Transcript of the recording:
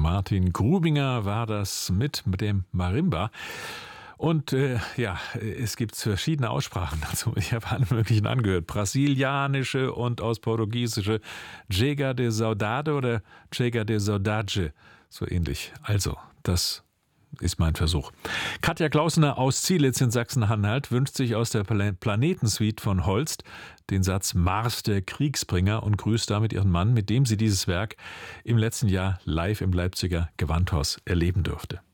Martin Grubinger war das mit dem Marimba. Und es gibt verschiedene Aussprachen dazu. Ich habe alle möglichen angehört. Brasilianische und aus Portugiesische. Chega de Saudade oder Chega de Saudade. So ähnlich. Also, das ist mein Versuch. Katja Klausner aus Zielitz in Sachsen-Anhalt wünscht sich aus der Planetensuite von Holst den Satz Mars der Kriegsbringer und grüßt damit ihren Mann, mit dem sie dieses Werk im letzten Jahr live im Leipziger Gewandhaus erleben durfte.